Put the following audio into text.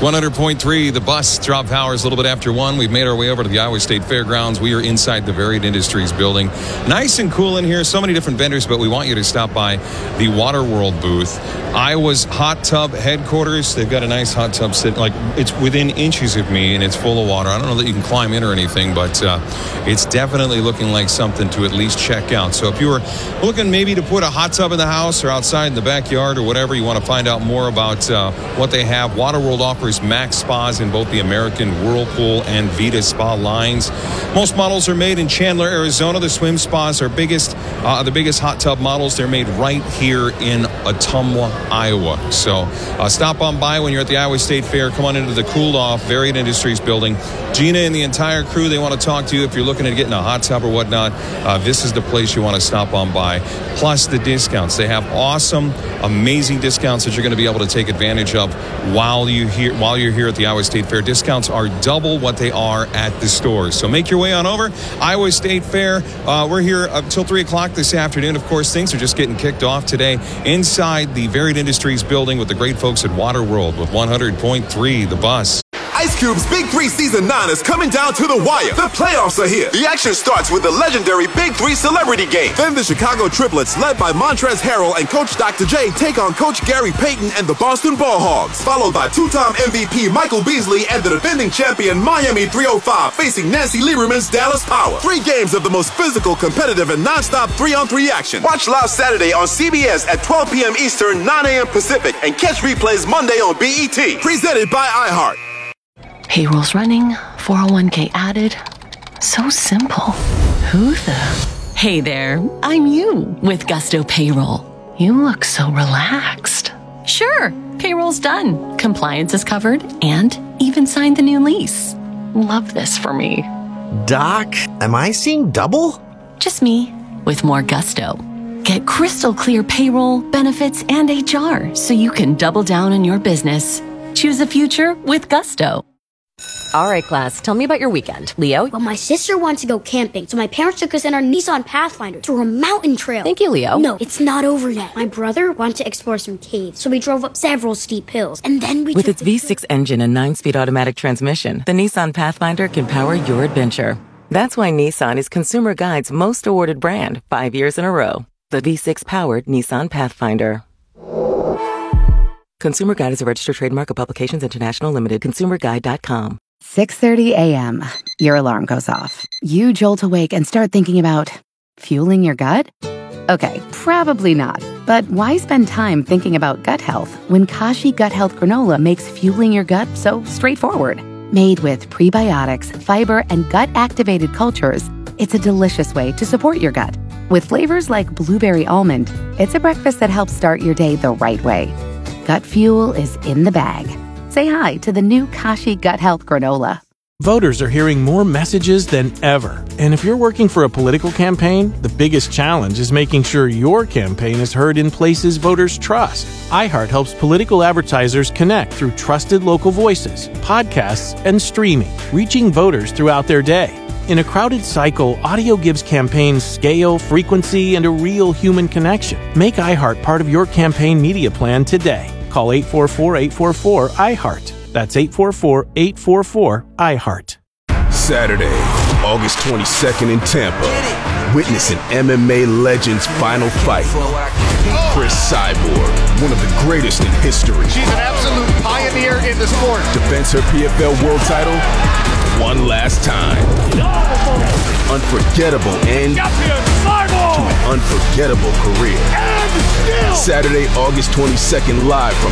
100.3, the bus drop powers a little bit after 1. We've made our way over to the Iowa State Fairgrounds. We are inside the Varied Industries building. Nice and cool in here. So many different vendors, but we want you to stop by the Waterworld booth. Iowa's hot tub headquarters. They've got a nice hot tub sitting, like it's within inches of me, and it's full of water. I don't know that you can climb in or anything, but it's definitely looking like something to at least check out. So if you were looking maybe to put a hot tub in the house or outside in the backyard or whatever, you want to find out more about what they have. Waterworld offers max spas in both the American Whirlpool and Vita Spa lines. Most models are made in Chandler, Arizona. The swim spas are the biggest hot tub models. They're made right here in Ottumwa, Iowa. So stop on by when you're at the Iowa State Fair. Come on into the cooled off Varied Industries building. Gina and the entire crew, they want to talk to you. If you're looking at getting a hot tub or whatnot, this is the place you want to stop on by. Plus the discounts. They have awesome, amazing discounts that you're going to be able to take advantage of while you're here at the Iowa State Fair. Discounts are double what they are at the stores. So make your way on over. Iowa State Fair. We're here up till 3 o'clock this afternoon. Of course, things are just getting kicked off today inside the Varied Industries building with the great folks at Waterworld with 100.3, the bus. Ice Cube's Big 3 Season 9 is coming down to the wire. The playoffs are here. The action starts with the legendary Big 3 Celebrity Game. Then the Chicago Triplets, led by Montrezl Harrell and Coach Dr. J, take on Coach Gary Payton and the Boston Ball Hogs. Followed by two-time MVP Michael Beasley and the defending champion Miami 305 facing Nancy Lieberman's Dallas Power. 3 games of the most physical, competitive, and non-stop 3-on-3 action. Watch live Saturday on CBS at 12 p.m. Eastern, 9 a.m. Pacific, and catch replays Monday on BET. Presented by iHeart. Payroll's running, 401k added. So simple. Who the? Hey there, I'm you with Gusto Payroll. You look so relaxed. Sure, payroll's done, compliance is covered, and even signed the new lease. Love this for me. Doc, am I seeing double? Just me, with more gusto. Get crystal clear payroll, benefits, and HR so you can double down on your business. Choose a future with Gusto. All right, class, tell me about your weekend. Leo? Well, my sister wanted to go camping, so my parents took us in our Nissan Pathfinder through a mountain trail. Thank you, Leo. No, it's not over yet. My brother wanted to explore some caves, so we drove up several steep hills, and then we With its V6 engine and 9-speed automatic transmission, the Nissan Pathfinder can power your adventure. That's why Nissan is Consumer Guide's most awarded brand 5 years in a row. The V6-powered Nissan Pathfinder. Consumer Guide is a registered trademark of Publications International Limited. ConsumerGuide.com. 6:30 a.m. Your alarm goes off. You jolt awake and start thinking about fueling your gut? Okay, probably not. But why spend time thinking about gut health when Kashi Gut Health Granola makes fueling your gut so straightforward? Made with prebiotics, fiber, and gut-activated cultures, it's a delicious way to support your gut. With flavors like blueberry almond, it's a breakfast that helps start your day the right way. Gut fuel is in the bag. Say hi to the new Kashi Gut Health Granola. Voters are hearing more messages than ever. And if you're working for a political campaign, the biggest challenge is making sure your campaign is heard in places voters trust. iHeart helps political advertisers connect through trusted local voices, podcasts, and streaming, reaching voters throughout their day. In a crowded cycle, audio gives campaigns scale, frequency, and a real human connection. Make iHeart part of your campaign media plan today. Call 844-844-iHeart. That's 844-844-iHeart. Saturday, August 22nd in Tampa. Witness an MMA legend's final fight. Chris Cyborg, one of the greatest in history. She's an absolute pioneer in the sport. Defends her PFL world title one last time. Unforgettable end to an unforgettable career. Saturday, August 22nd, live from